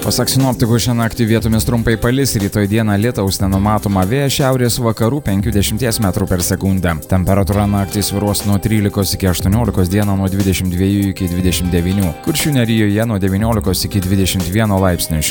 Pasak sinoptikų, šią naktį vietomis trumpai palis, rytoj dieną lietaus nenumatoma, vėjas šiaurės vakarų 50 m/s. Temperatūra naktį svyruos nuo 13 iki 18, dieną nuo 22 iki 29. Kuršių nerijoje nuo 19 iki 21 laipsnių.